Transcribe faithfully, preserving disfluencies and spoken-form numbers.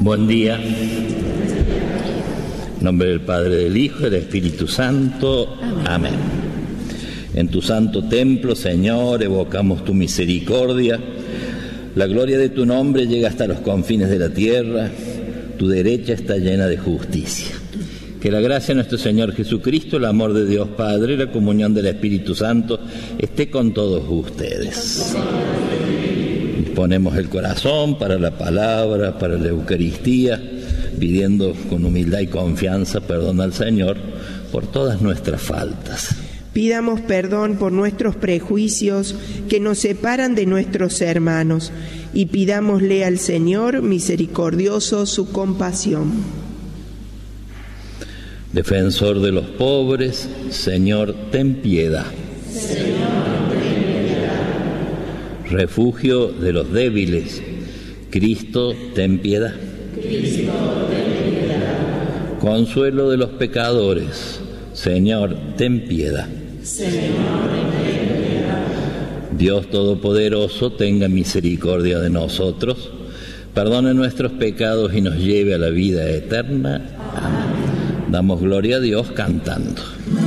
Buen día. En nombre del Padre, del Hijo y del Espíritu Santo. Amén. Amén. En tu santo templo, Señor, evocamos tu misericordia. La gloria de tu nombre llega hasta los confines de la tierra. Tu derecha está llena de justicia. Que la gracia de nuestro Señor Jesucristo, el amor de Dios Padre y la comunión del Espíritu Santo esté con todos ustedes. Disponemos el corazón para la palabra, para la Eucaristía, pidiendo con humildad y confianza perdón al Señor por todas nuestras faltas. Pidamos perdón por nuestros prejuicios que nos separan de nuestros hermanos y pidámosle al Señor misericordioso su compasión. Defensor de los pobres, Señor, ten piedad. Señor, ten piedad. Refugio de los débiles, Cristo, ten piedad. Cristo, ten piedad. Consuelo de los pecadores, Señor, ten piedad. Señor, ten piedad. Dios Todopoderoso, tenga misericordia de nosotros, perdone nuestros pecados y nos lleve a la vida eterna. Amén. Damos gloria a Dios cantando.